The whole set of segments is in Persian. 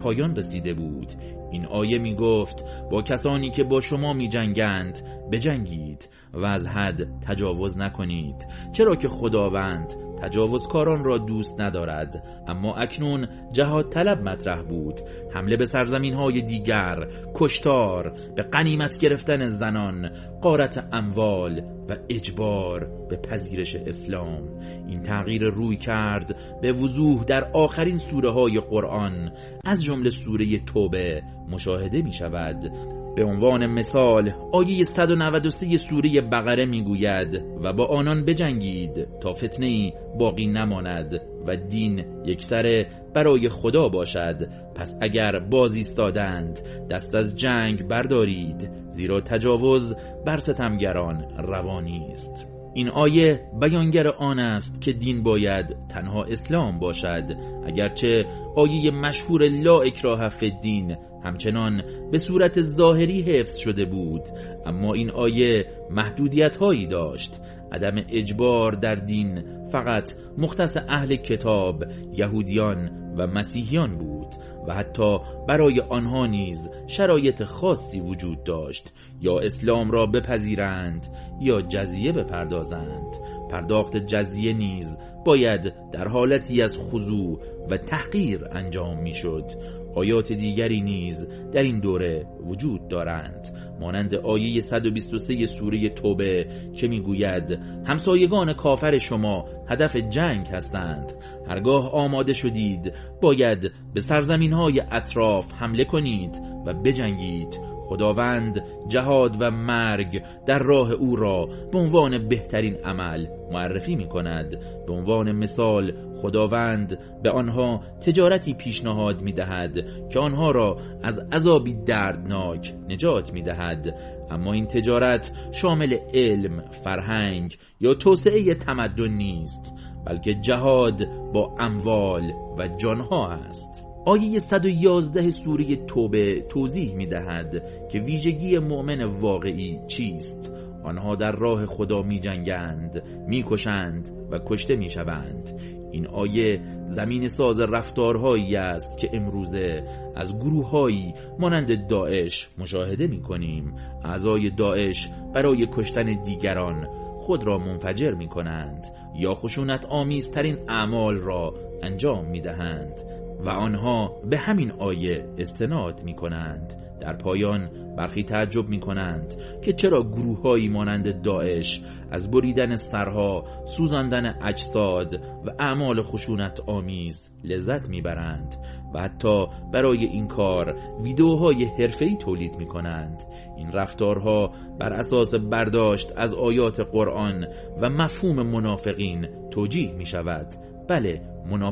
پایان رسیده بود. این آیه می گفت با کسانی که با شما می جنگند بجنگید و از حد تجاوز نکنید، چرا که خداوند تجاوزکاران را دوست ندارد. اما اکنون جهاد طلب مطرح بود، حمله به سرزمین‌های دیگر، کشتار، به غنیمت گرفتن زنان، غارت اموال و اجبار به پذیرش اسلام. این تغییر روی کرد به وضوح در آخرین سوره های قرآن، از جمله سوره توبه مشاهده می شود. به عنوان مثال آیه 193 سوره بقره میگوید و با آنان بجنگید تا فتنه‌ای باقی نماند و دین یکسره برای خدا باشد. پس اگر باز ایستادند دست از جنگ بردارید، زیرا تجاوز بر ستمگران روا نیست. این آیه بیانگر آن است که دین باید تنها اسلام باشد. اگرچه آیه مشهور لا اکراه فی الدین همچنان به صورت ظاهری حفظ شده بود، اما این آیه محدودیت هایی داشت. عدم اجبار در دین فقط مختص اهل کتاب، یهودیان و مسیحیان بود و حتی برای آنها نیز شرایط خاصی وجود داشت، یا اسلام را بپذیرند یا جزیه بپردازند. پرداخت جزیه نیز باید در حالتی از خضوع و تحقیر انجام میشد. آیات دیگری نیز در این دوره وجود دارند، مانند آیه 123 سوره توبه که میگوید همسایگان کافر شما هدف جنگ هستند. هرگاه آماده شدید باید به سرزمین‌های اطراف حمله کنید و بجنگید. خداوند جهاد و مرگ در راه او را به عنوان بهترین عمل معرفی می کند. به عنوان مثال خداوند به آنها تجارتی پیشنهاد می دهد که آنها را از عذابی دردناک نجات می دهد. اما این تجارت شامل علم، فرهنگ یا توسعه تمدن نیست، بلکه جهاد با اموال و جانها است. آیه 111 سوره توبه توضیح می دهد که ویژگی مؤمن واقعی چیست. آنها در راه خدا می جنگند، می کشند و کشته می شوند. این آیه زمین ساز رفتارهایی است که امروزه از گروههایی مانند داعش مشاهده می کنیم. اعضای داعش برای کشتن دیگران خود را منفجر می کنند یا خشونت آمیزترین اعمال را انجام می دهند و آنها به همین آیه استناد می کنند. در پایان برخی تعجب می کنند که چرا گروه‌هایی مانند داعش از بریدن سرها، سوزاندن اجساد و اعمال خشونت آمیز لذت می برند و حتی برای این کار ویدیوهای حرفه‌ای تولید می کنند. این رفتارها بر اساس برداشت از آیات قرآن و مفهوم منافقین توجیه می شود. بله،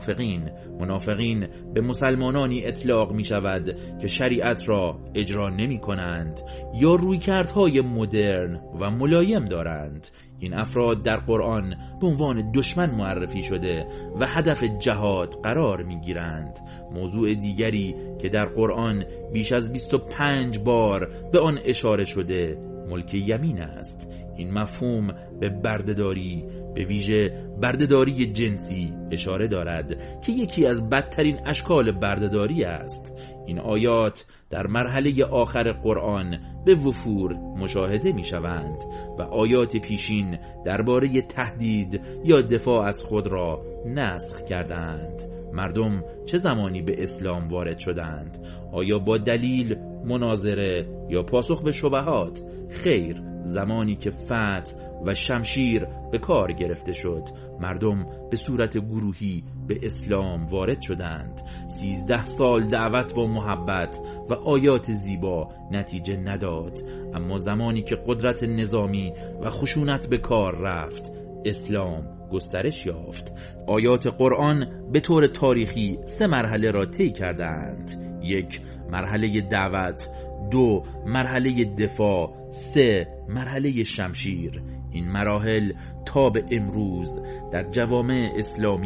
منافقین به مسلمانانی اطلاق می شود که شریعت را اجرا نمی کنند یا رویکردهای مدرن و ملایم دارند. این افراد در قرآن به عنوان دشمن معرفی شده و هدف جهاد قرار می گیرند. موضوع دیگری که در قرآن بیش از 25 بار به آن اشاره شده ملک یمین است. این مفهوم به بردهداری، به ویژه بردهداری جنسی اشاره دارد که یکی از بدترین اشکال بردهداری است. این آیات در مرحله آخر قرآن به وفور مشاهده می شوند و آیات پیشین درباره تهدید یا دفاع از خود را نسخ کردند. مردم چه زمانی به اسلام وارد شدند؟ آیا با دلیل، مناظره یا پاسخ به شبهات؟ خیر، زمانی که فتح و شمشیر به کار گرفته شد، مردم به صورت گروهی به اسلام وارد شدند. 13 سال دعوت با محبت و آیات زیبا نتیجه نداد، اما زمانی که قدرت نظامی و خشونت به کار رفت، اسلام گسترش یافت. آیات قرآن به طور تاریخی 3 مرحله را طی کردند: 1 مرحله دعوت، 2 مرحله دفاع، 3 مرحله شمشیر. این مراحل تا به امروز در جوامع اسلامی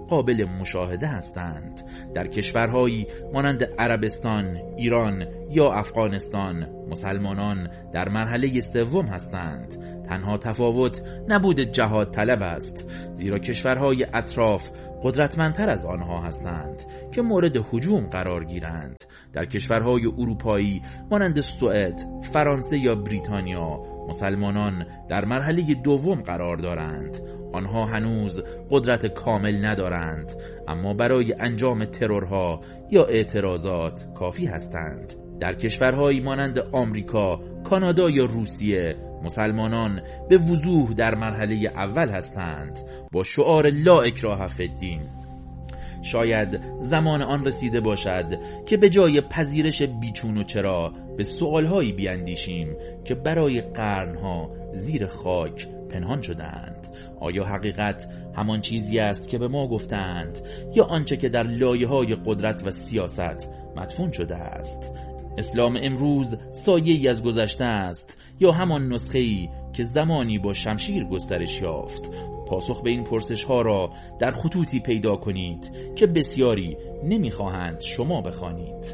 قابل مشاهده هستند. در کشورهایی مانند عربستان، ایران یا افغانستان مسلمانان در مرحله سوم هستند. تنها تفاوت نبود جهاد طلب است، زیرا کشورهای اطراف قدرتمندتر از آنها هستند که مورد هجوم قرار گیرند. در کشورهای اروپایی مانند سوئد، فرانسه یا بریتانیا مسلمانان در مرحله دوم قرار دارند. آنها هنوز قدرت کامل ندارند، اما برای انجام ترورها یا اعتراضات کافی هستند. در کشورهایی مانند آمریکا، کانادا یا روسیه مسلمانان به وضوح در مرحله اول هستند با شعار لا اکراه فی الدین. شاید زمان آن رسیده باشد که به جای پذیرش بیچون و چرا به سؤالهایی بیاندیشیم که برای قرنها زیر خاک پنهان شدند. آیا حقیقت همان چیزی است که به ما گفتند یا آنچه که در لایه‌های قدرت و سیاست مدفون شده است؟ اسلام امروز سایه‌ای از گذشته است یا همان نسخه‌ای که زمانی با شمشیر گسترش یافت؟ پاسخ به این پرسش‌ها را در خطوطی پیدا کنید که بسیاری نمی‌خواهند شما بخوانید.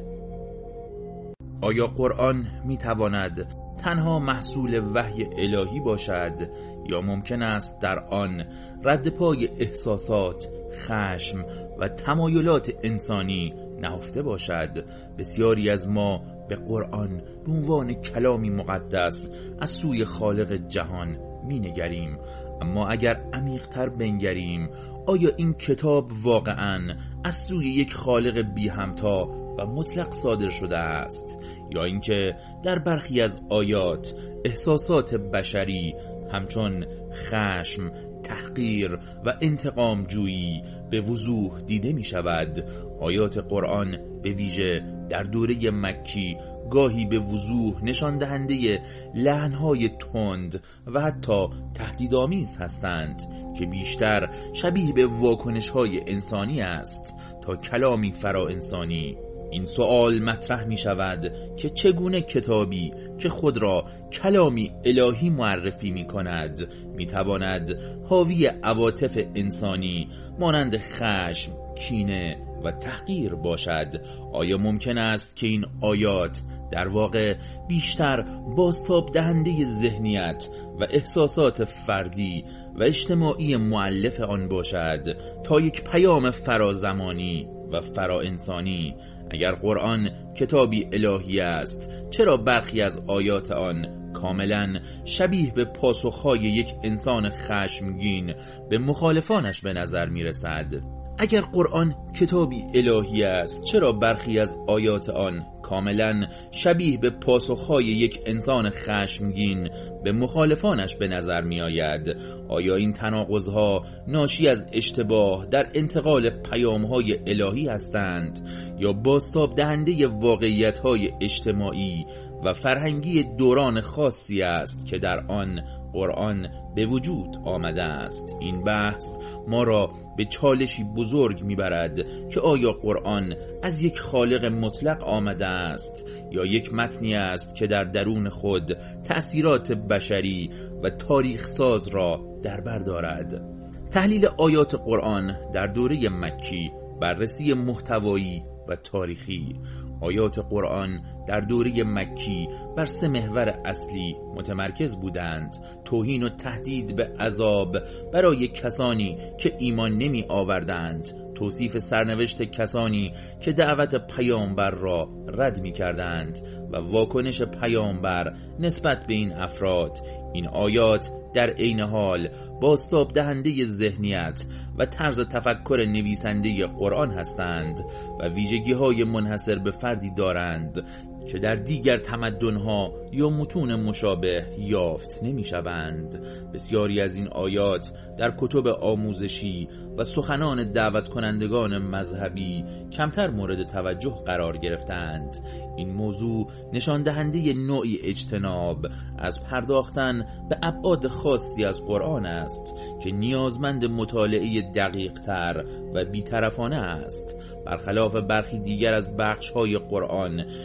آیا قرآن می‌تواند تنها محصول وحی الهی باشد یا ممکن است در آن رد پای احساسات، خشم و تمایلات انسانی نهفته باشد؟ بسیاری از ما به قرآن به عنوان کلامی مقدس از سوی خالق جهان می‌نگریم، اما اگر عمیق‌تر بنگریم آیا این کتاب واقعاً از سوی یک خالق بی همتا و مطلق صادر شده است، یا اینکه در برخی از آیات احساسات بشری همچون خشم، تحقیر و انتقام جویی به وضوح دیده می شود؟ آیات قرآن به ویژه در دوره مکی گاهی به وضوح نشان دهنده لعنهای تند و حتی تهدیدآمیز هستند که بیشتر شبیه به واکنش‌های انسانی است تا کلامی فرا انسانی. این سوال مطرح می شود که چگونه کتابی که خود را کلامی الهی معرفی می کند می تواند حاوی عواطف انسانی مانند خشم، کینه و تحقیر باشد؟ آیا ممکن است که این آیات در واقع بیشتر بازتاب دهنده ذهنیت و احساسات فردی و اجتماعی مؤلف آن باشد تا یک پیام فرازمانی و فرا انسانی؟ اگر قرآن کتابی الهی است، چرا برخی از آیات آن کاملا شبیه به پاسخهای یک انسان خشمگین به مخالفانش به نظر می رسد؟ اگر قرآن کتابی الهی است، چرا برخی از آیات آن کاملا شبیه به پاسخهای یک انسان خشمگین به مخالفانش به نظر می آید؟ آیا این تناقضها ناشی از اشتباه در انتقال پیامهای الهی هستند یا بازتاب دهنده واقعیتهای اجتماعی و فرهنگی دوران خاصی است که در آن قرآن به وجود آمده است؟ این بحث ما را به چالشی بزرگ میبرد که آیا قرآن از یک خالق مطلق آمده است یا یک متنی است که در درون خود تأثیرات بشری و تاریخ ساز را در بر دارد؟ تحلیل آیات قرآن در دوره مکی، بررسی محتوایی و تاریخی. آیات قرآن در دوره مکی بر 3 محور اصلی متمرکز بودند: توهین و تهدید به عذاب برای کسانی که ایمان نمی آوردند، توصیف سرنوشت کسانی که دعوت پیامبر را رد می کردند و واکنش پیامبر نسبت به این افراد. این آیات در عین حال بازتاب دهنده ذهنیت و طرز تفکر نویسنده قرآن هستند و ویژگی‌های منحصر به فردی دارند که در دیگر تمدن‌ها یا متون مشابه یافت نمی‌شوند. بسیاری از این آیات در کتب آموزشی و سخنان دعوت کنندگان مذهبی کمتر مورد توجه قرار گرفتند. این موضوع نشان دهنده نوعی اجتناب از پرداختن به ابعاد خاصی از قرآن است که نیازمند مطالعه دقیق‌تر و بی‌طرفانه است، برخلاف برخی دیگر از بخش‌های قرآن که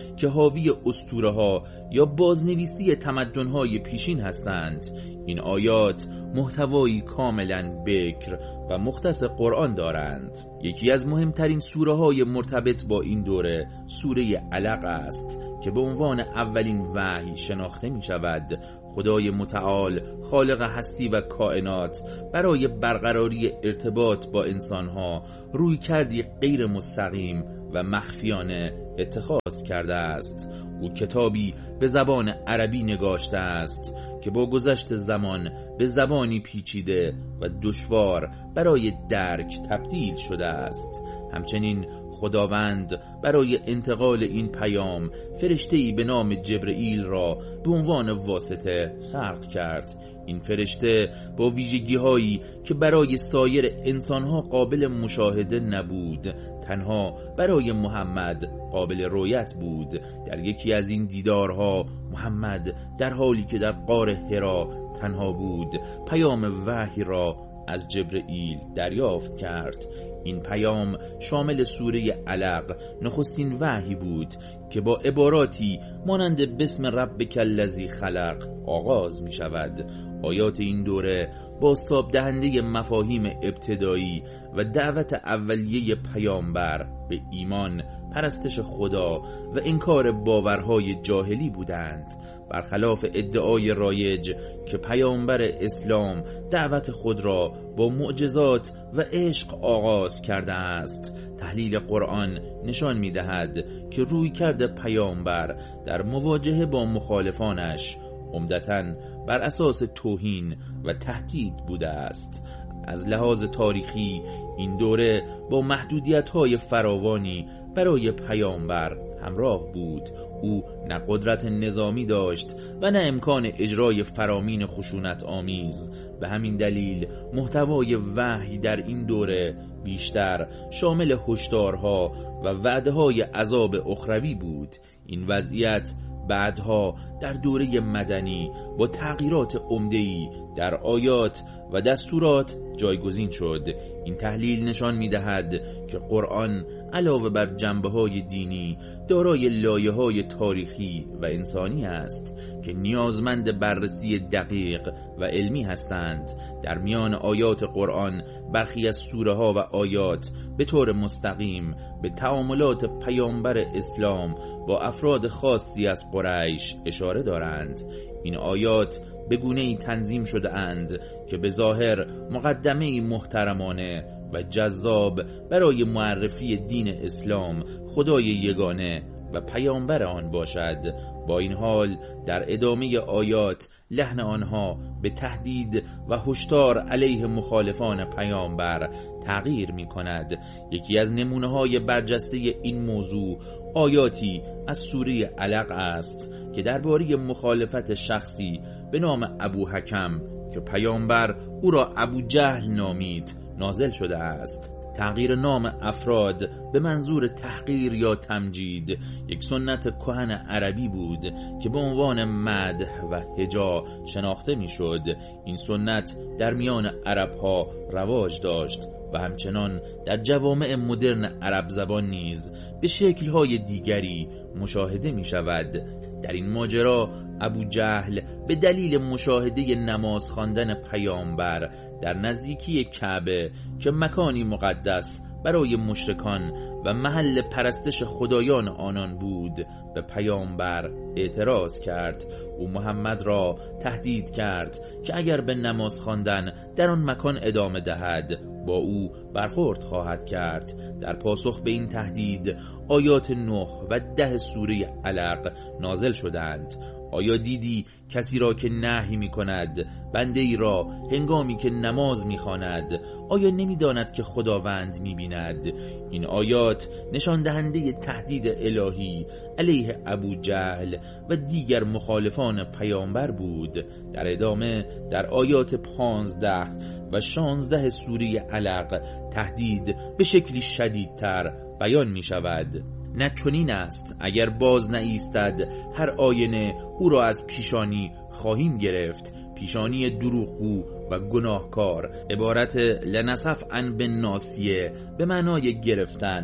حاوی اسطوره‌ها یا بازنویسی تمدن‌های پیشین هستند. این آیات محتوایی کاملاً بکر و مختص قرآن دارند. یکی از مهمترین سوره‌های مرتبط با این دوره سوره علق است که به عنوان اولین وحی شناخته می شود. خدای متعال خالق هستی و کائنات برای برقراری ارتباط با انسانها روی کردی غیر مستقیم و مخفیانه اتخاذ کرده است. او کتابی به زبان عربی نگاشته است که با گذشت زمان به زبانی پیچیده و دشوار برای درک تبدیل شده است. همچنین خداوند برای انتقال این پیام فرشته‌ای به نام جبرئیل را به عنوان واسطه خلق کرد. این فرشته با ویژگی‌هایی که برای سایر انسان‌ها قابل مشاهده نبود، تنها برای محمد قابل رؤیت بود. در یکی از این دیدارها محمد در حالی که در غار حرا تنها بود پیام وحی را از جبرئیل دریافت کرد. این پیام شامل سوره علق نخستین وحی بود که با عباراتی مانند بسم ربک الذی خلق آغاز می شود. آیات این دوره بازتاب دهنده مفاهیم ابتدایی و دعوت اولیه پیامبر به ایمان، پرستش خدا و انکار باورهای جاهلی بودند. برخلاف ادعای رایج که پیامبر اسلام دعوت خود را با معجزات و عشق آغاز کرده است، تحلیل قرآن نشان می‌دهد که رویکرد پیامبر در مواجهه با مخالفانش عمدتاً بر اساس توهین و تهدید بوده است. از لحاظ تاریخی این دوره با محدودیت‌های فراوانی برای پیامبر همراه بود. او نه قدرت نظامی داشت و نه امکان اجرای فرامین خشونت آمیز. به همین دلیل محتوای وحی در این دوره بیشتر شامل هشدارها و وعده‌های عذاب اخروی بود. این وضعیت بعدها در دوره مدنی با تغییرات عمده‌ای در آیات و دستورات جایگزین شد. این تحلیل نشان می‌دهد که قرآن علاوه بر جنبه‌های دینی دارای لایه‌های تاریخی و انسانی است که نیازمند بررسی دقیق و علمی هستند. در میان آیات قرآن برخی از سوره‌ها و آیات به طور مستقیم به تعاملات پیامبر اسلام با افراد خاصی از قریش اشاره دارند. این آیات به گونه‌ای تنظیم شده اند که به ظاهر مقدمه‌ای محترمانه و جذاب برای معرفی دین اسلام، خدای یگانه و پیامبر آن باشد. با این حال در ادامه آیات لحن آنها به تهدید و هشدار علیه مخالفان پیامبر تغییر می کند. یکی از نمونه‌های برجسته این موضوع آیاتی از سوره علق است که درباره مخالفت شخصی به نام ابو حکم که پیامبر او را ابو جهل نامید نازل شده است. تغییر نام افراد به منظور تحقیر یا تمجید یک سنت کهن عربی بود که به عنوان مدح و هجا شناخته میشد. این سنت در میان عربها رواج داشت و همچنان در جوامع مدرن عرب زبان نیز به شکل‌های دیگری مشاهده می شود. در این ماجرا ابو جهل به دلیل مشاهده نماز خواندن پیامبر در نزدیکی کعبه که مکانی مقدس برای مشرکان و محل پرستش خدایان آنان بود به پیامبر اعتراض کرد. او محمد را تهدید کرد که اگر به نماز خواندن در آن مکان ادامه دهد با او برخورد خواهد کرد. در پاسخ به این تهدید آیات 9 و 10 سوره علق نازل شدند. آیا دیدی کسی را که نهی می کند بنده ای را هنگامی که نماز می خواند؟ آیا نمی داند که خداوند می بیند؟ این آیات نشان دهنده تهدید الهی علیه ابو جهل و دیگر مخالفان پیامبر بود. در ادامه در آیات 15 و 16 سوره علق تهدید به شکلی شدیدتر بیان می شود. نه چنین است اگر باز نایستد هر آینه او را از پیشانی خواهیم گرفت. پیشانی دروغگو و گناهکار عبارت لنصفعن بالناصیه به معنای گرفتن و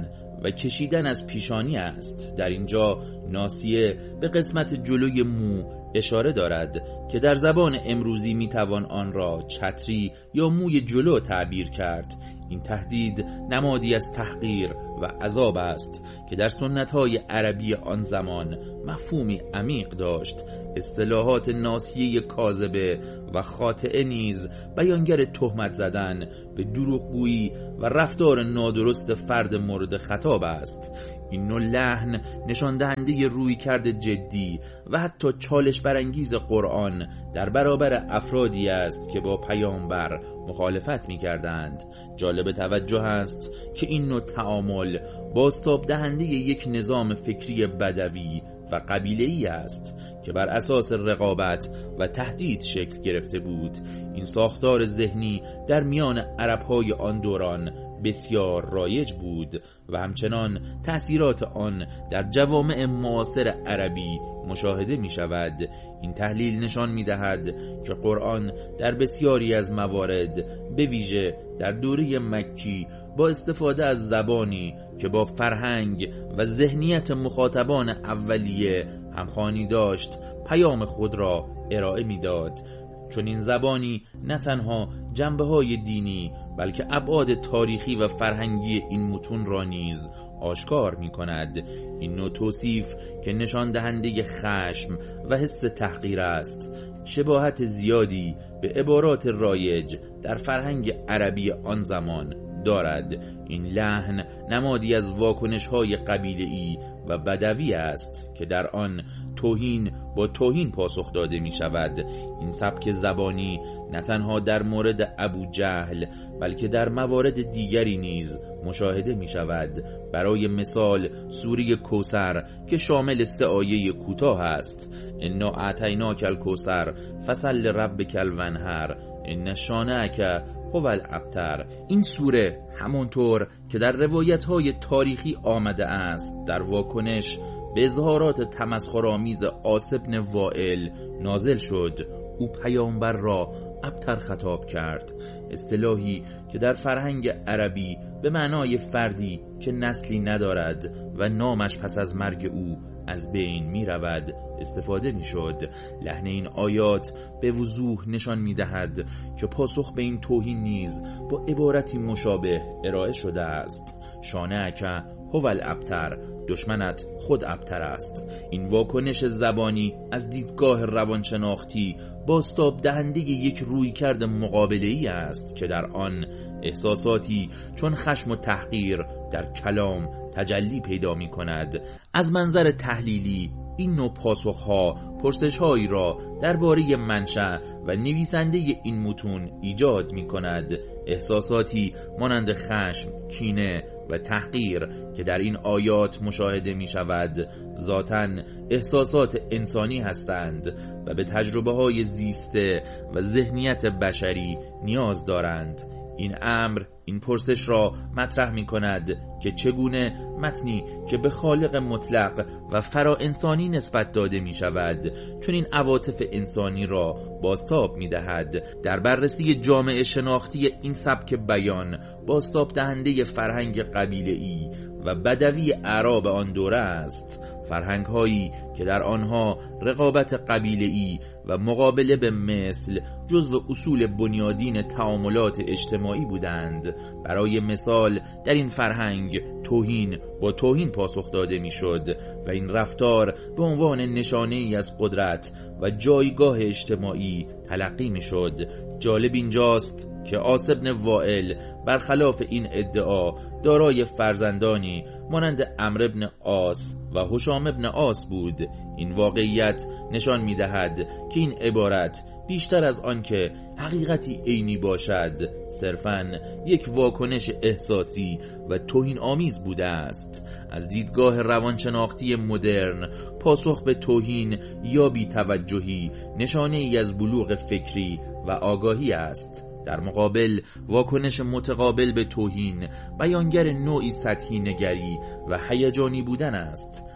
و کشیدن از پیشانی است. در اینجا ناسیه به قسمت جلوی مو اشاره دارد که در زبان امروزی میتوان آن را چتری یا موی جلو تعبیر کرد. این تهدید نمادی از تحقیر و عذاب است که در سنت‌های عربی آن زمان مفهومی عمیق داشت. اصطلاحات ناسیه کاذبه و خاطئه نیز بیانگر تهمت زدن به دروغگویی و رفتار نادرست فرد مورد خطاب است. این نوع لحن نشان دهنده رویکرد جدی و حتی چالش برانگیز قرآن در برابر افرادی است که با پیامبر مخالفت می‌کردند. جالب توجه است که این نوع تعامل بازتاب دهنده یک نظام فکری بدوی و قبیله‌ای است که بر اساس رقابت و تهدید شکل گرفته بود. این ساختار ذهنی در میان عرب‌های آن دوران بسیار رایج بود و همچنان تأثیرات آن در جوامع معاصر عربی مشاهده می شود. این تحلیل نشان می دهد که قرآن در بسیاری از موارد به ویژه در دوره مکی با استفاده از زبانی که با فرهنگ و ذهنیت مخاطبان اولیه همخوانی داشت پیام خود را ارائه می داد. چون این زبانی نه تنها جنبه‌های دینی بلکه ابعاد تاریخی و فرهنگی این متون را نیز آشکار می کند. این نوع توصیف که نشان دهنده خشم و حس تحقیر است شباهت زیادی به عبارات رایج در فرهنگ عربی آن زمان دارد. این لحن نمادی از واکنش‌های قبیله‌ای و بدوی است که در آن توهین با توهین پاسخ داده می شود. این سبک زبانی نه تنها در مورد ابو جهل بلکه در موارد دیگری نیز مشاهده می شود. برای مثال سوره کوثر که شامل 3 آیه کوتاه است: انا اعطیناک الکوثر فصل لربک الوانحر ان شانئک هو الابتر. این سوره همانطور که در روایت‌های تاریخی آمده است در واکنش به اظهارات تمسخرآمیز عاص بن وائل نازل شد. او پیامبر را ابتر خطاب کرد، اصطلاحی که در فرهنگ عربی به معنای فردی که نسلی ندارد و نامش پس از مرگ او از بین می رود استفاده می شد. لحن این آیات به وضوح نشان می دهد که پاسخ به این توهین نیز با عبارتی مشابه ارائه شده است: شانئک هو الابتر، دشمنت خود ابتر است. این واکنش زبانی از دیدگاه روانشناختی بازتاب دهنده یک رویکرد مقابله‌ای است که در آن احساساتی چون خشم و تحقیر در کلام تجلی پیدا می کند. از منظر تحلیلی این نوع پاسخها پرسش‌هایی را درباره منشأ و نویسنده این متون ایجاد می کند. احساساتی مانند خشم، کینه و تحقیر که در این آیات مشاهده می شود ذاتاً احساسات انسانی هستند و به تجربه‌های زیسته و ذهنیت بشری نیاز دارند. این امر این پرسش را مطرح می کند که چگونه متنی که به خالق مطلق و فرا انسانی نسبت داده می شود چون این عواطف انسانی را بازتاب می دهد. در بررسی جامعه شناختی این سبک بیان بازتاب دهنده فرهنگ قبیله‌ای و بدوی اعراب آن دوره است، فرهنگ هایی که در آنها رقابت قبیله‌ای و مقابله به مثل جزو اصول بنیادین تعاملات اجتماعی بودند. برای مثال در این فرهنگ توهین با توهین پاسخ داده میشد و این رفتار به عنوان نشانه‌ای از قدرت و جایگاه اجتماعی تلقی میشد. جالب اینجاست که عاص بن وائل برخلاف این ادعا دارای فرزندانی مانند عمرو بن عاص و هشام بن عاص بود. این واقعیت نشان می‌دهد که این عبارت بیشتر از آن که حقیقتی عینی باشد صرفاً یک واکنش احساسی و توهین آمیز بوده است. از دیدگاه روانشناختی مدرن پاسخ به توهین یا بی‌توجهی نشانه ای از بلوغ فکری و آگاهی است. در مقابل واکنش متقابل به توهین بیانگر نوعی سطحی نگری و هیجانی بودن است.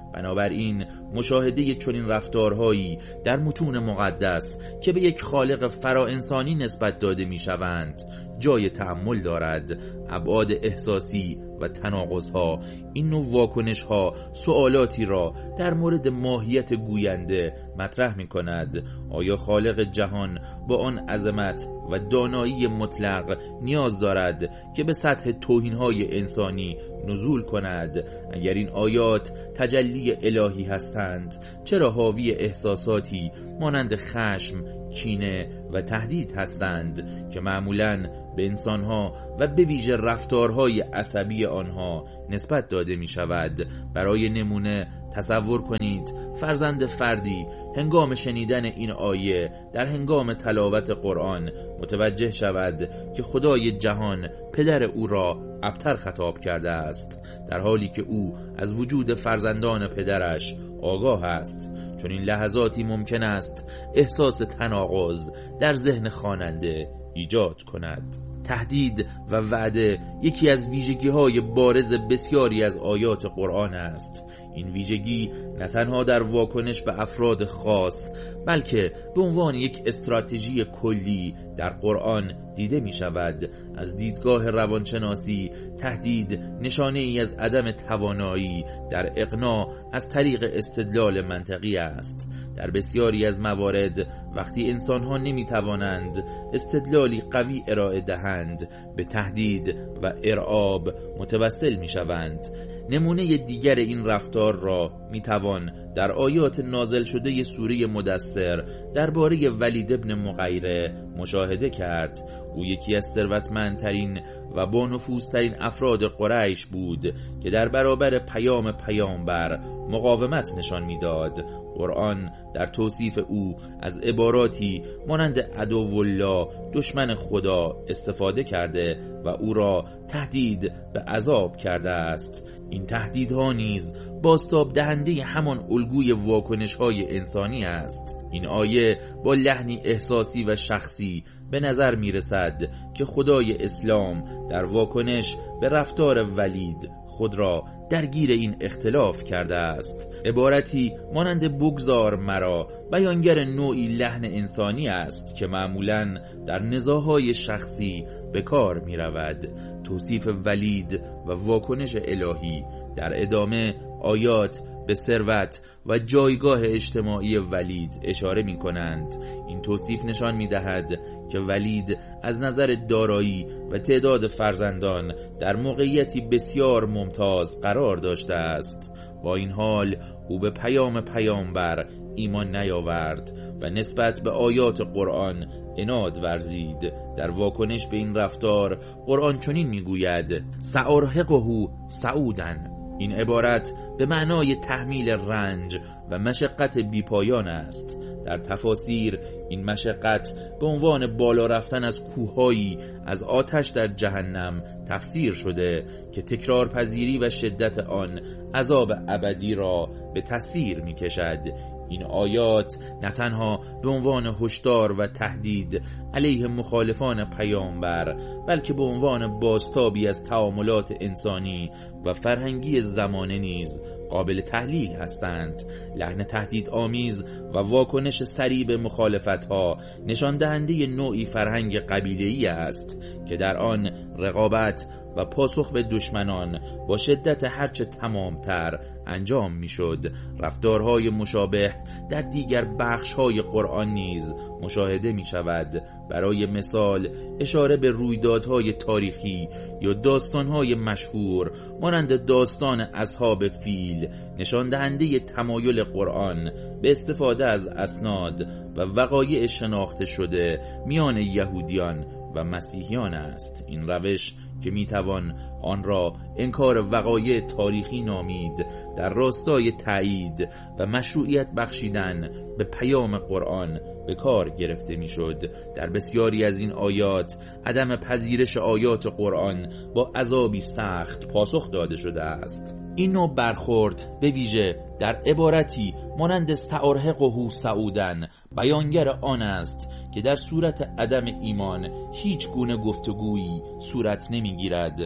بنابراین مشاهده چنین رفتارهایی در متون مقدس که به یک خالق فراانسانی نسبت داده میشوند جای تأمل دارد. ابعاد احساسی و تناقض‌ها این نوع واکنش‌ها سوالاتی را در مورد ماهیت گوینده مطرح می‌کند. آیا خالق جهان با آن عظمت و دانایی مطلق نیاز دارد که به سطح توهین‌های انسانی نزول کند؟ اگر این آیات تجلی الهی هستند، چرا حاوی احساساتی مانند خشم، کینه و تهدید هستند که معمولاً به انسانها و به ویژه رفتارهای عصبی آنها نسبت داده می شود؟ برای نمونه تصور کنید فرزند فردی هنگام شنیدن این آیه در هنگام تلاوت قرآن متوجه شود که خدای جهان پدر او را ابتر خطاب کرده است، در حالی که او از وجود فرزندان پدرش آگاه است. چون این لحظاتی ممکن است احساس تناقض در ذهن خواننده ایجاد کند. تهدید و وعده یکی از ویژگی‌های بارز بسیاری از آیات قرآن است. این ویژگی نه تنها در واکنش به افراد خاص بلکه به عنوان یک استراتژی کلی در قرآن دیده می شود. از دیدگاه روانشناسی تهدید نشانه ای از عدم توانایی در اقناع از طریق استدلال منطقی است. در بسیاری از موارد وقتی انسانها نمی توانند استدلالی قوی ارائه دهند به تهدید و ارعاب متوسل می شوند. نمونه دیگر این رفتار را می توان در آیات نازل شده سوره مدثر درباره ولید ابن مغیره مشاهده کرد. او یکی از ثروتمندترین و با نفوذترین افراد قریش بود که در برابر پیام پیامبر مقاومت نشان میداد. قرآن در توصیف او از عباراتی مانند عدوالله، دشمن خدا، استفاده کرده و او را تهدید به عذاب کرده است. این تهدیدها نیز بازتاب دهنده همان الگوی واکنش‌های انسانی است. این آیه با لحنی احساسی و شخصی به نظر می رسد که خدای اسلام در واکنش به رفتار ولید خود را درگیر این اختلاف کرده است. عبارتی مانند بگذار مرا بیانگر نوعی لحن انسانی است که معمولاً در نزاعهای شخصی به کار می رود. توصیف ولید و واکنش الهی. در ادامه آیات به ثروت و جایگاه اجتماعی ولید اشاره می کنند. این توصیف نشان می دهد که ولید از نظر دارایی و تعداد فرزندان در موقعیتی بسیار ممتاز قرار داشته است. با این حال او به پیام پیامبر ایمان نیاورد و نسبت به آیات قرآن عناد ورزید. در واکنش به این رفتار قرآن چنین می گوید: سأرهقه صعودا. این عبارت به معنای تحمیل رنج و مشقت بیپایان است. در تفاسیر این مشقت به عنوان بالا رفتن از کوههایی از آتش در جهنم تفسیر شده که تکرار پذیری و شدت آن عذاب ابدی را به تصویر می کشد. این آیات نه تنها به عنوان هشدار و تهدید علیه مخالفان پیامبر بلکه به عنوان بازتابی از تعاملات انسانی و فرهنگی زمانه نیز قابل تحلیل هستند. لحن تهدید آمیز و واکنش سریع به مخالفت‌ها نشان دهنده نوعی فرهنگ قبیله‌ای است که در آن رقابت و پاسخ به دشمنان با شدت هرچه تمامتر انجام میشد. رفتارهای مشابه در دیگر بخش‌های قرآن نیز مشاهده می شود. برای مثال اشاره به رویدادهای تاریخی یا داستانهای مشهور مانند داستان اصحاب فیل نشان دهنده تمایل قرآن به استفاده از اسناد و وقایع شناخته شده میان یهودیان و مسیحیان است. این روش که میتوان آن را انکار وقایع تاریخی نامید در راستای تایید و مشروعیت بخشیدن به پیام قرآن به کار گرفته میشد. در بسیاری از این آیات عدم پذیرش آیات قرآن با عذابی سخت پاسخ داده شده است. این نوع برخورد به ویژه در عبارتی مانند استعرهقه صعودا بیانگر آن است که در صورت عدم ایمان هیچ گونه گفتگویی صورت نمیگیرد و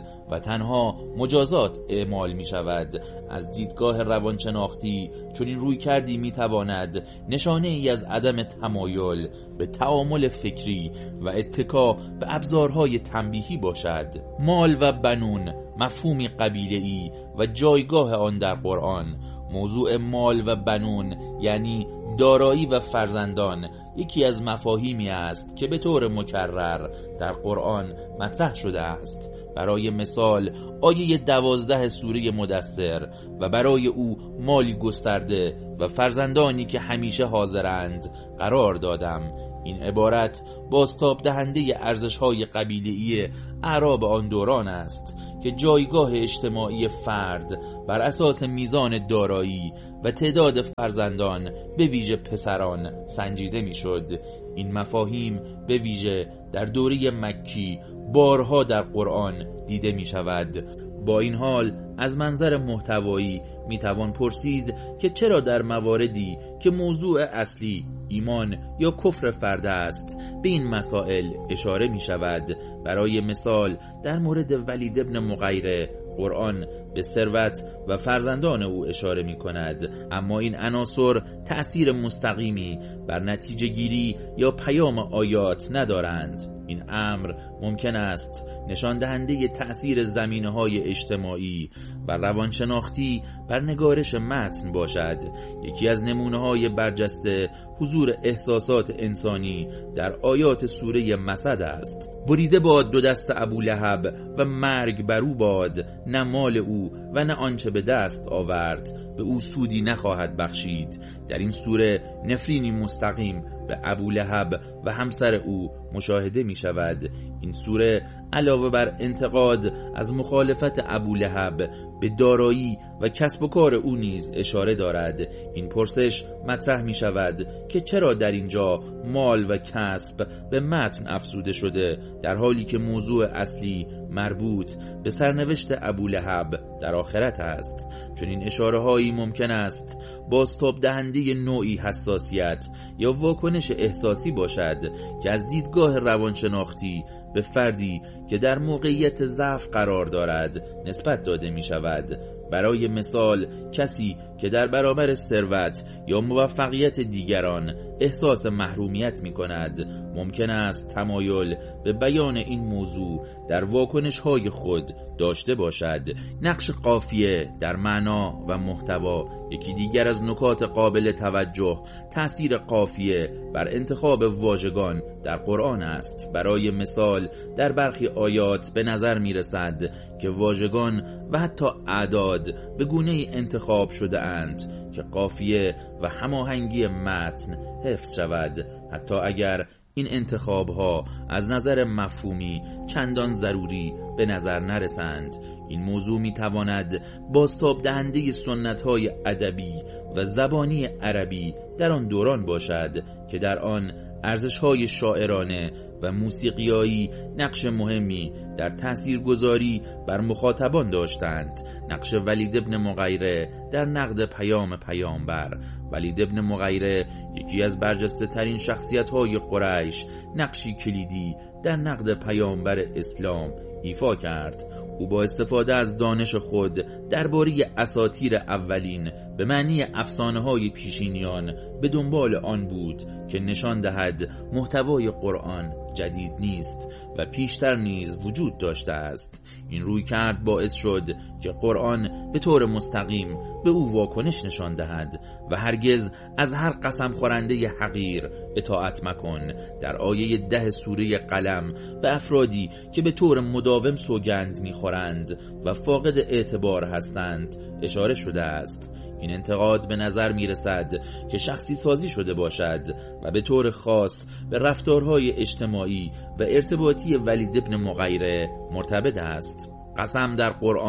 تنها مجازات اعمال می شود. از دیدگاه روانشناختی چون این روی کردی می تواند نشانه ای از عدم تمایل به تعامل فکری و اتکا به ابزارهای تنبیهی باشد. مال و بنون مفهومی قبیله‌ای و جایگاه آن در قرآن. موضوع مال و بنون یعنی دارایی و فرزندان یکی از مفاهیمی است که به طور مکرر در قرآن مطرح شده است. برای مثال آیه 12 سوره مدثر و برای او مالی گسترده و فرزندانی که همیشه حاضرند قرار دادم. این عبارت بازتاب دهنده ارزش‌های قبیله‌ای اعراب آن دوران است که جایگاه اجتماعی فرد بر اساس میزان دارایی و تعداد فرزندان به ویژه پسران سنجیده میشد. این مفاهیم به ویژه در دوره مکی بارها در قرآن دیده می شود. با این حال از منظر محتوایی می توان پرسید که چرا در مواردی که موضوع اصلی ایمان یا کفر فرد است به این مسائل اشاره می شود. برای مثال در مورد ولید ابن مغیره قرآن به ثروت و فرزندان او اشاره می کند، اما این عناصر تأثیر مستقیمی بر نتیجه گیری یا پیام آیات ندارند. این امر ممکن است نشان دهنده تأثیر زمینه‌های اجتماعی و روانشناختی بر نگارش متن باشد. یکی از نمونه‌های برجسته حضور احساسات انسانی در آیات سوره مسد است. بریده باد دو دست ابولهب و مرگ بر او باد، نه مال او و نه آنچه به دست آورد به او سودی نخواهد بخشید. در این سوره نفرینی مستقیم به ابولهب و همسر او مشاهده می شود. این سوره علاوه بر انتقاد از مخالفت ابولهب به دارایی و کسب و کار او نیز اشاره دارد. این پرسش مطرح می شود که چرا در اینجا مال و کسب به متن افزوده شده در حالی که موضوع اصلی مربوط به سرنوشت ابولهب در آخرت است. چون این اشاره هایی ممکن است بازتاب دهنده نوعی حساسیت یا واکنش احساسی باشد که از دیدگاه روانشناختی به فردی که در موقعیت ضعف قرار دارد نسبت داده می شود. برای مثال کسی که در برابر ثروت یا موفقیت دیگران احساس محرومیت می کند ممکن است تمایل به بیان این موضوع در واکنش های خود داشته باشد. نقش قافیه در معنا و محتوا یکی دیگر از نکات قابل توجه تأثیر قافیه بر انتخاب واژگان در قرآن است. برای مثال در برخی آیات به نظر می رسد که واژگان و حتی اعداد به گونه‌ای انتخاب شده اند که قافیه و هماهنگی متن حفظ شود، حتی اگر این انتخاب‌ها از نظر مفهومی چندان ضروری به نظر نرسند. این موضوع می‌تواند بازتاب دهنده سنت‌های ادبی و زبانی عربی در آن دوران باشد که در آن ارزش‌های شاعرانه و موسیقیایی نقش مهمی در تاثیرگذاری بر مخاطبان داشتند. نقش ولید ابن مغیره در نقد پیام پیامبر. ولید ابن مغیره یکی از برجسته ترین شخصیت های قریش نقشی کلیدی در نقد پیامبر اسلام ایفا کرد. او با استفاده از دانش خود درباره اساطیر اولین به معنی افسانه‌های پیشینیان به دنبال آن بود که نشان دهد محتوای قرآن جدید نیست و پیشتر نیز وجود داشته است. این رویکرد باعث شد که قرآن به طور مستقیم به او واکنش نشان دهد و هرگز از هر قسم خورنده حقیر اطاعت مکن. در آیه 10 سوره قلم به افرادی که به طور مداوم سوگند می‌خورند و فاقد اعتبار هستند اشاره شده است. این انتقاد به نظر می رسد که شخصی سازی شده باشد و به طور خاص به رفتارهای اجتماعی و ارتباطی ولید ابن مغیره مرتبط است. قسم در قرآن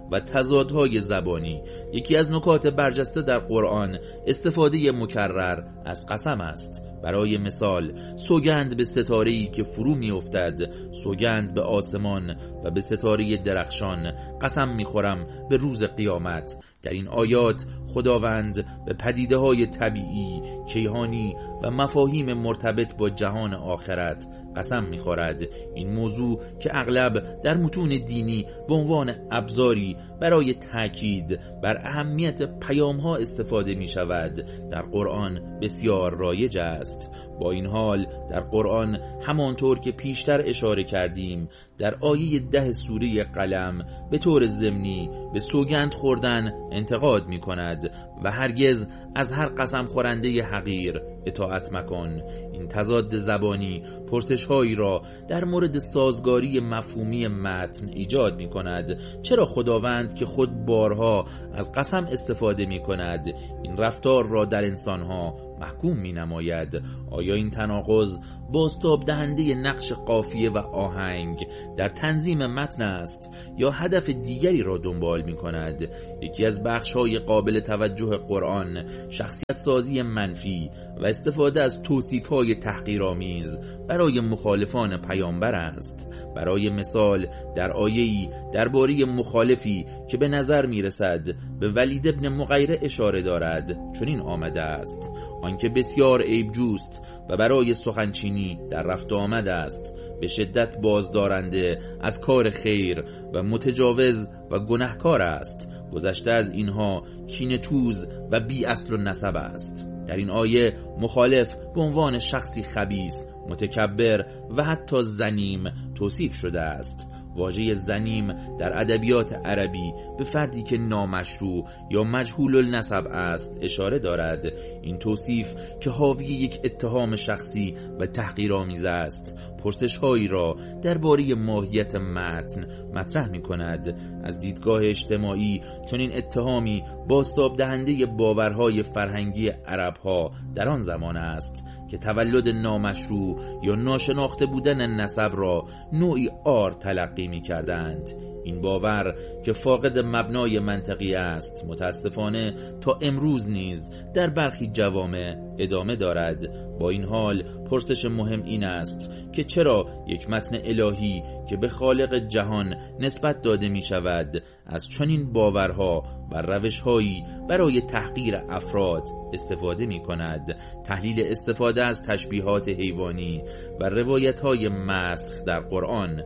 و تضادهای زبانی. یکی از نکات برجسته در قرآن استفاده مکرر از قسم است. برای مثال سوگند به ستاره‌ای که فرو می‌افتد، سوگند به آسمان و به ستاره درخشان، قسم می‌خورم به روز قیامت. در این آیات خداوند به پدیده‌های طبیعی، کیهانی و مفاهیم مرتبط با جهان آخرت قسم می‌خورد. این موضوع که اغلب در متون دینی به عنوان ابزاری برای تاکید بر اهمیت پیام‌ها استفاده می‌شود، در قرآن بسیار رایج است. با این حال در قرآن همانطور که پیشتر اشاره کردیم در آیه 10 سوره قلم به طور ضمنی به سوگند خوردن انتقاد می کند و هرگز از هر قسم خورنده حقیر اطاعت مکن. این تضاد زبانی پرسش‌هایی را در مورد سازگاری مفهومی متن ایجاد می کند. چرا خداوند که خود بارها از قسم استفاده می کند این رفتار را در انسانها محکوم می نماید؟ آیا این تناقض بازتاب دهنده نقش قافیه و آهنگ در تنظیم متن است یا هدف دیگری را دنبال می کند؟ یکی از بخش‌های قابل توجه قرآن شخصیت سازی منفی و استفاده از توصیف‌های تحقیرآمیز برای مخالفان پیامبر است. برای مثال در آیه‌ای درباره مخالفی که به نظر می‌رسد به ولید ابن مغیره اشاره دارد چنین آمده است: آنکه بسیار عیبجوست و برای سخنچینی در رفت آمد است، به شدت بازدارنده از کار خیر و متجاوز و گناهکار است. گذشته از اینها کینه‌توز و بی اصل و نسب است. در این آیه مخالف به عنوان شخصی خبیث، متکبر و حتی زنیم توصیف شده است. واژه زنیم در ادبیات عربی به فردی که نامشروع یا مجهول النسب است اشاره دارد. این توصیف که حاوی یک اتهام شخصی و تحقیرآمیز است، پرسش‌هایی را درباره ماهیت متن مطرح می‌کند. از دیدگاه اجتماعی چنین اتهامی بازتاب دهنده باورهای فرهنگی عرب‌ها در آن زمان است که تولد نامشروع یا ناشناخته بودن نسب را نوعی عار تلقی می‌کردند. این باور که فاقد مبنای منطقی است متاسفانه تا امروز نیز در برخی جوامع ادامه دارد. با این حال پرسش مهم این است که چرا یک متن الهی که به خالق جهان نسبت داده می شود از چنین باورها و روش‌هایی برای تحقیر افراد استفاده می کند؟ تحلیل استفاده از تشبیهات حیوانی و روایت‌های مسخ در قرآن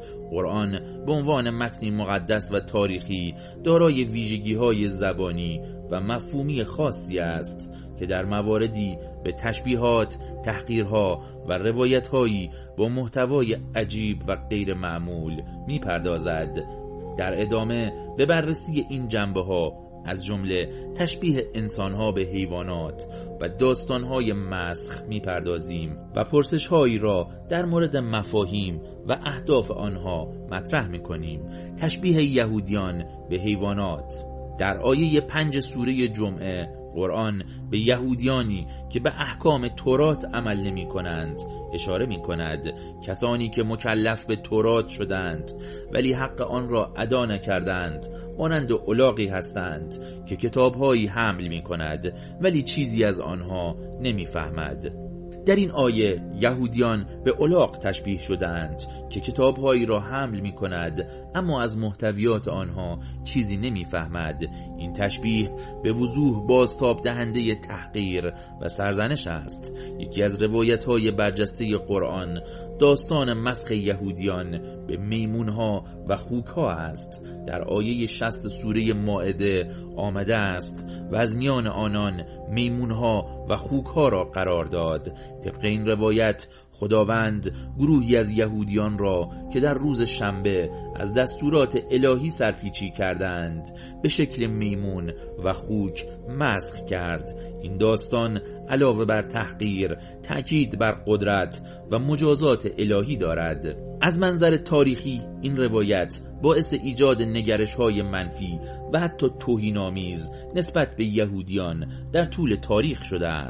به عنوان متنی مقدس و تاریخی دارای ویژگی‌های زبانی و مفهومی خاصی است که در مواردی به تشبیهات، تحقیرها و روایت‌هایی با محتوای عجیب و غیر معمول می‌پردازد. در ادامه به بررسی این جنبه‌ها از جمله تشبیه انسان‌ها به حیوانات و داستان‌های مسخ می‌پردازیم و پرسش‌هایی را در مورد مفاهیم و اهداف آنها مطرح می‌کنیم. تشبیه یهودیان به حیوانات. در آیه 5 سوره جمعه قرآن به یهودیانی که به احکام تورات عمل نمی کنند اشاره می کند. کسانی که مکلف به تورات شدند ولی حق آن را ادا نکردند مانند الاغی هستند که کتابهایی حمل می کند ولی چیزی از آنها نمی فهمد. در این آیه یهودیان به الاغ تشبیه شدند که کتابهایی را حمل می کند اما از محتویات آنها چیزی نمی فهمد. این تشبیه به وضوح بازتاب دهنده تحقیر و سرزنش است. یکی از روایت‌های برجسته قرآن داستان مسخ یهودیان به میمونها و خوکها است. در آیه 60 سوره مائده آمده است و از میان آنان میمونها و خوکها را قرار داد. طبق این روایت خداوند گروهی از یهودیان را که در روز شنبه از دستورات الهی سرپیچی کردند به شکل میمون و خوک مسخ کرد. این داستان علاوه بر تحقیر تأکید بر قدرت و مجازات الهی دارد. از منظر تاریخی این روایت باعث ایجاد نگرش‌های منفی و حتی توهین‌آمیز نسبت به یهودیان در طول تاریخ شده است.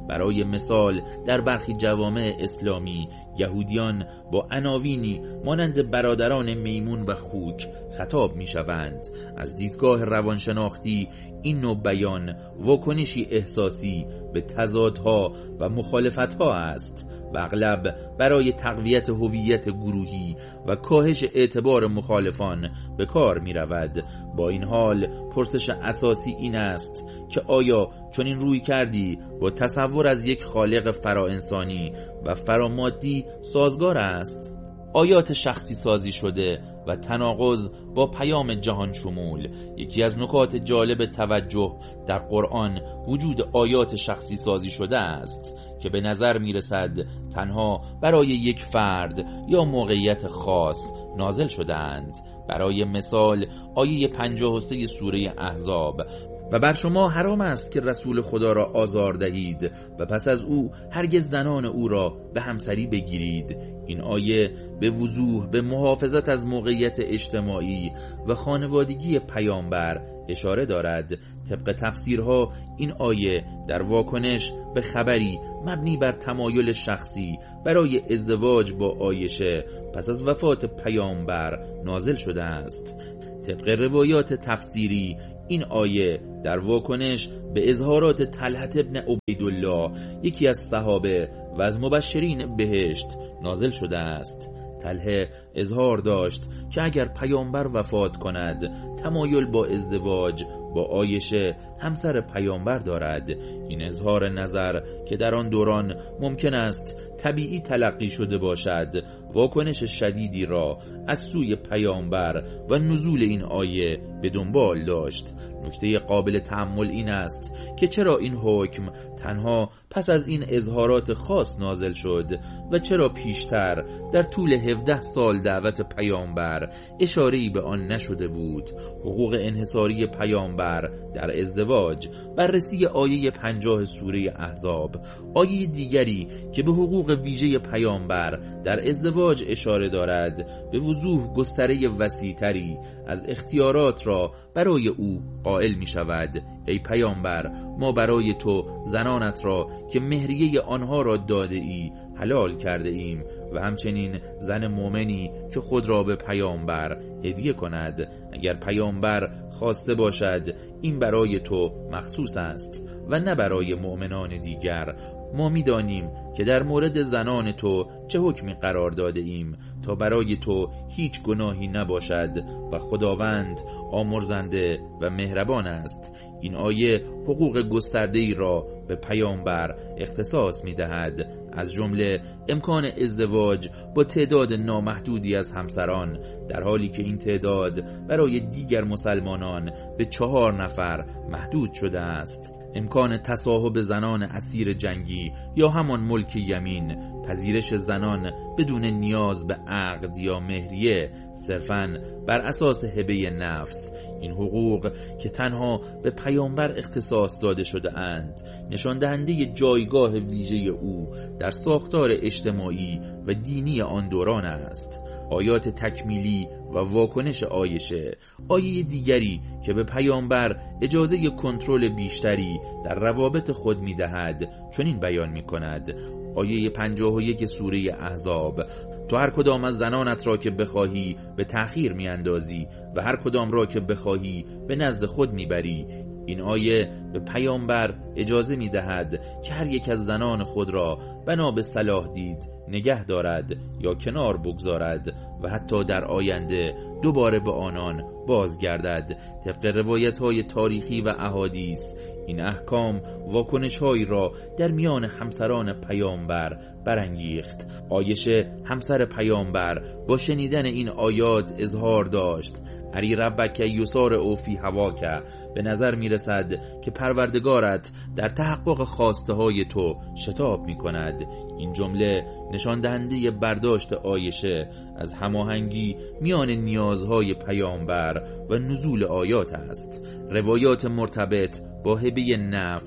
برای مثال در برخی جوامع اسلامی یهودیان با عناوینی مانند برادران میمون و خوک خطاب می شوند. از دیدگاه روانشناختی این نوع بیان واکنشی احساسی به تضادها و مخالفتها است و اغلب برای تقویت هویت گروهی و کاهش اعتبار مخالفان به کار می رود. با این حال پرسش اساسی این است که آیا چنین روی کردی با تصور از یک خالق فراانسانی و فرامادی سازگار است؟ آیات شخصی سازی شده و تناقض با پیام جهان شمول. یکی از نکات جالب توجه در قرآن وجود آیات شخصی سازی شده است که به نظر می رسد تنها برای یک فرد یا موقعیت خاص نازل شده‌اند. برای مثال آیه 53 سوره احزاب: و بر شما حرام است که رسول خدا را آزار دهید و پس از او هرگز زنان او را به همسری بگیرید. این آیه به وضوح به محافظت از موقعیت اجتماعی و خانوادگی پیامبر اشاره دارد. طبق تفسیرها این آیه در واکنش به خبری مبنی بر تمایل شخصی برای ازدواج با عایشه پس از وفات پیامبر نازل شده است. طبق روایات تفسیری این آیه در واکنش به اظهارات طلحة ابن عبیدالله یکی از صحابه و از مبشرین بهشت نازل شده است. طلحه اظهار داشت که اگر پیامبر وفات کند تمایل با ازدواج با عایشه همسر پیامبر دارد. این اظهار نظر که در آن دوران ممکن است طبیعی تلقی شده باشد واکنش شدیدی را از سوی پیامبر و نزول این آیه به دنبال داشت. نکته قابل تأمل این است که چرا این حکم تنها پس از این اظهارات خاص نازل شد و چرا پیشتر در طول 17 سال دعوت پیامبر اشاره‌ای به آن نشده بود. حقوق انحصاری پیامبر در ازدواج. بررسی آیه 50 سوره احزاب. آیه دیگری که به حقوق ویژه پیامبر در ازدواج اشاره دارد به وضوح گستره وسیع‌تری از اختیارات را برای او قائل می شود. ای پیامبر، ما برای تو زنانت را که مهریه آنها را داده ای حلال کرده ایم و همچنین زن مؤمنی که خود را به پیامبر هدیه کند. اگر پیامبر خواسته باشد این برای تو مخصوص است و نه برای مؤمنان دیگر. ما می‌دانیم که در مورد زنان تو چه حکمی قرار داده ایم تا برای تو هیچ گناهی نباشد و خداوند آمرزنده و مهربان است. این آیه حقوق گسترده‌ای را به پیامبر اختصاص می‌دهد، از جمله امکان ازدواج با تعداد نامحدودی از همسران، در حالی که این تعداد برای دیگر مسلمانان به 4 نفر محدود شده است. امکان تصاحب زنان اسیر جنگی یا همان ملک یمین، پذیرش زنان بدون نیاز به عقد یا مهریه صرفاً بر اساس هبه نفس. این حقوق که تنها به پیامبر اختصاص داده شده اند نشان دهنده جایگاه ویژه او در ساختار اجتماعی و دینی آن دوران است. آیات تکمیلی و واکنش عایشه. آیه دیگری که به پیامبر اجازه کنترل بیشتری در روابط خود می‌دهد چنین بیان می‌کند. آیه 51 سوره احزاب: تو هر کدام از زنانت را که بخواهی به تأخیر میاندازی و هر کدام را که بخواهی به نزد خود میبری. این آیه به پیامبر اجازه میدهد که هر یک از زنان خود را بنا به صلاح دید نگه دارد یا کنار بگذارد و حتی در آینده دوباره به آنان بازگردد. طبق روایت‌های تاریخی و احادیث این احکام واکنش‌هایی را در میان همسران پیامبر برانگیخت. عایشه همسر پیامبر با شنیدن این آیات اظهار داشت: اری ربک یسارع فی هواک، به نظر می رسد که پروردگارت در تحقق خواسته های تو شتاب می کند. این جمله نشان دهنده برداشت عایشه از هماهنگی میان نیازهای پیامبر و نزول آیات است. روایات مرتبط با هبه نفس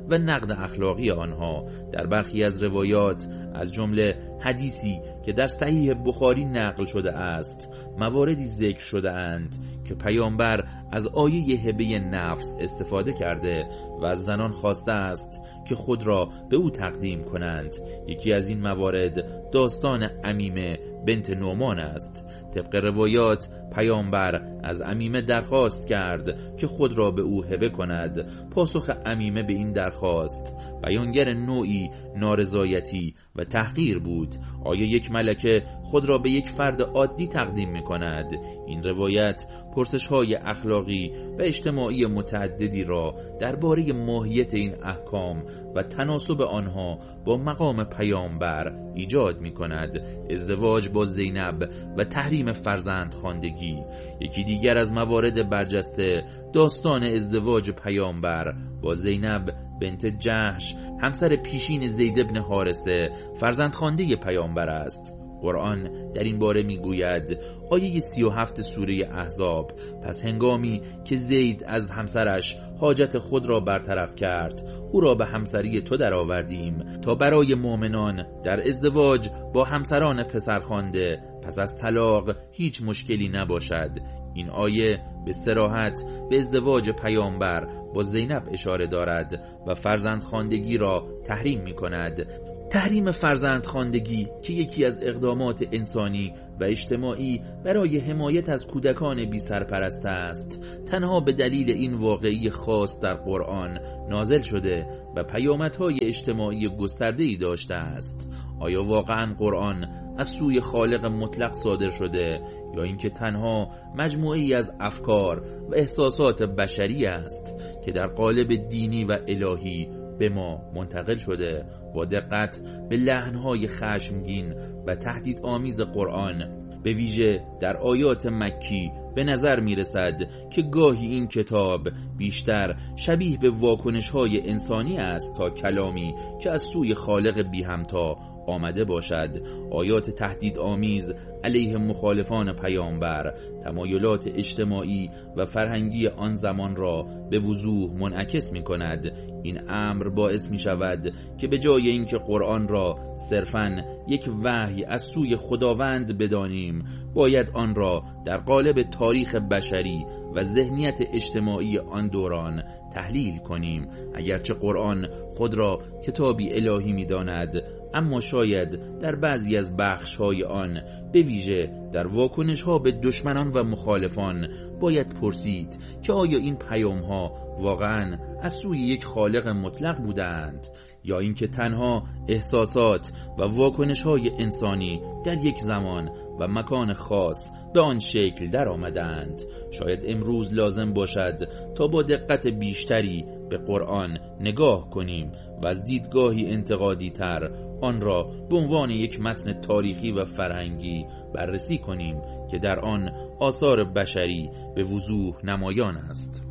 و نقد اخلاقی آنها. در برخی از روایات از جمله حدیثی که در صحیح بخاری نقل شده است مواردی ذکر شده اند که پیامبر از آیه هبه نفس استفاده کرده و از زنان خواسته است که خود را به او تقدیم کنند. یکی از این موارد داستان عمیمه بنت نعمان است. طبق روایات پیامبر از عمیمه درخواست کرد که خود را به او هبه کند. پاسخ عمیمه به این درخواست بیانگر نوعی نارضایتی و تحقیر بود. آیا یک ملکه خود را به یک فرد عادی تقدیم می کند؟ این روایت پرسش‌های اخلاقی و اجتماعی متعددی را درباره ماهیت این احکام و تناسب آنها با مقام پیامبر ایجاد می کند. ازدواج با زینب و تحریم فرزندخواندگی. یکی دیگر از موارد برجسته داستان ازدواج پیامبر با زینب بنت جحش، همسر پیشین زید بن حارثه، فرزندخوانده پیامبر است. قرآن در این باره میگوید، آیه 37 سوره احزاب: پس هنگامی که زید از همسرش حاجت خود را برطرف کرد، او را به همسری تو درآوردیم تا برای مؤمنان در ازدواج با همسران پسرخوانده پس از طلاق هیچ مشکلی نباشد. این آیه به صراحت به ازدواج پیامبر با زینب اشاره دارد و فرزندخواندگی را تحریم می کند. تحریم فرزندخواندگی که یکی از اقدامات انسانی و اجتماعی برای حمایت از کودکان بی سرپرست است، تنها به دلیل این واقعی خاص در قرآن نازل شده و پیامدهای اجتماعی گسترده‌ای داشته است. آیا واقعاً قرآن از سوی خالق مطلق صادر شده یا اینکه تنها مجموعه‌ای از افکار و احساسات بشری است که در قالب دینی و الهی به ما منتقل شده؟ با دقت به لحن‌های خشمگین و تهدیدآمیز قرآن، به ویژه در آیات مکی، به نظر می رسد که گاهی این کتاب بیشتر شبیه به واکنش‌های انسانی است تا کلامی که از سوی خالق بی همتا آمده باشد. آیات تهدیدآمیز علیه مخالفان پیامبر تمایلات اجتماعی و فرهنگی آن زمان را به وضوح منعکس می کند. این امر باعث می شود که به جای اینکه قرآن را صرفاً یک وحی از سوی خداوند بدانیم، باید آن را در قالب تاریخ بشری و ذهنیت اجتماعی آن دوران تحلیل کنیم. اگرچه قرآن خود را کتابی الهی می داند، اما شاید در بعضی از بخش‌های آن، به ویژه در واکنش‌ها به دشمنان و مخالفان، باید پرسید که آیا این پیام‌ها واقعاً از سوی یک خالق مطلق بودند یا اینکه تنها احساسات و واکنش‌های انسانی در یک زمان و مکان خاص به آن شکل در آمدند. شاید امروز لازم باشد تا با دقت بیشتری به قرآن نگاه کنیم و از دیدگاهی انتقادی تر آن را به عنوان یک متن تاریخی و فرهنگی بررسی کنیم که در آن آثار بشری به وضوح نمایان است.